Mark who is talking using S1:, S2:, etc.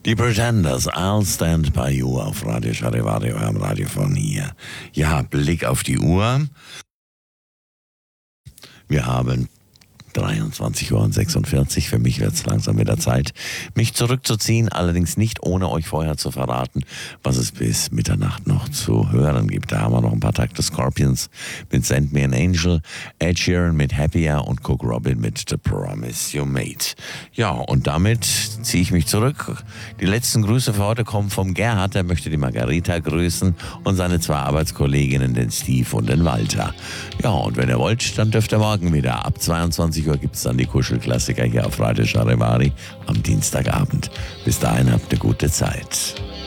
S1: Die Pretenders, I'll Stand By You auf Radio Charivari, eurem Radio von hier. Ja, Blick auf die Uhr. Wir haben 23:46 Uhr. Für mich wird es langsam wieder Zeit, mich zurückzuziehen, allerdings nicht ohne euch vorher zu verraten, was es bis Mitternacht noch zu hören gibt. Da haben wir noch ein paar Takte Scorpions mit Send Me an Angel, Ed Sheeran mit Happier und Cook Robin mit The Promise You Made. Ja, und damit ziehe ich mich zurück. Die letzten Grüße für heute kommen vom Gerhard, der möchte die Margarita grüßen und seine zwei Arbeitskolleginnen, den Steve und den Walter. Ja, und wenn ihr wollt, dann dürft ihr morgen wieder. Ab 22 Uhr gibt es dann die Kuschelklassiker hier auf Radio Charivari am Dienstagabend. Bis dahin habt eine gute Zeit.